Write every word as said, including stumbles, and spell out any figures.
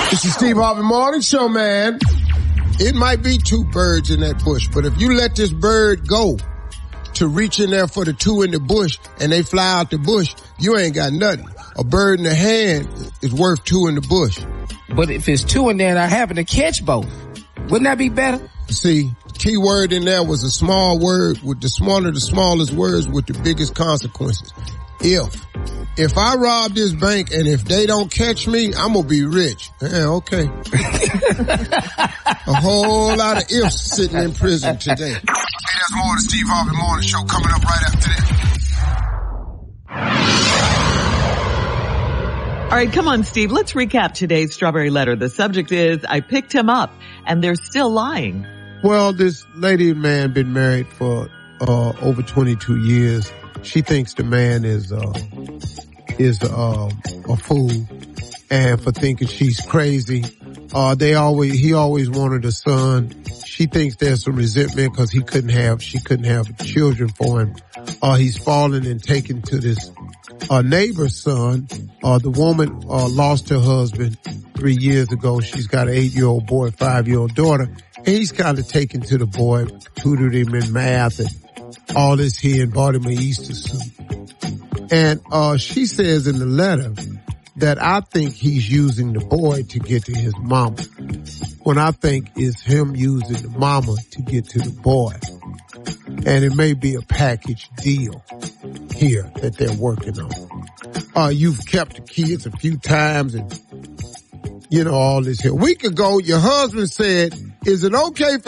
This is Steve Harvey Morning Show, man. It might be two birds in that bush, but if you let this bird go to reach in there for the two in the bush and they fly out the bush, you ain't got nothing. A bird in the hand is worth two in the bush. But if it's two in there and I happen to catch both, wouldn't that be better? See, the key word in there was a small word with the smaller, the smallest words with the biggest consequences. If. If I rob this bank and if they don't catch me, I'm gonna be rich. Yeah, okay. A whole lot of ifs sitting in prison today. Hey, there's more of the Steve Harvey Morning Show coming up right after this. All right, come on, Steve. Let's recap today's Strawberry Letter. The subject is, I picked him up, and they're still lying. Well, this lady and man been married for uh over twenty-two years. She thinks the man is uh is uh, a fool, and for thinking she's crazy. Uh they always he always wanted a son. She thinks there's some resentment because he couldn't have she couldn't have children for him. Uh he's fallen and taken to this uh neighbor's son. Uh the woman uh lost her husband three years ago. She's got an eight-year-old boy, five-year-old daughter, and he's kind of taken to the boy, tutored him in math and all this here and bought him an Easter suit. And uh she says in the letter that I think he's using the boy to get to his mama, when I think it's him using the mama to get to the boy. And it may be a package deal here that they're working on. Uh you've kept the kids a few times and, you know, all this here. A week ago, your husband said, is it okay for